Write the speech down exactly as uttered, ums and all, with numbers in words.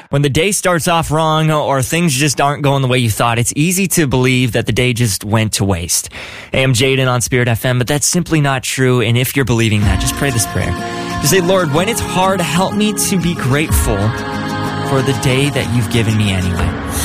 When the day starts off wrong or things just aren't going the way you thought, it's easy to believe that the day just went to waste. Hey, I'm Jaden on Spirit F M, but that's simply not true. And if you're believing that, just pray this prayer. Just say, Lord, when it's hard, help me to be grateful for the day that you've given me anyway.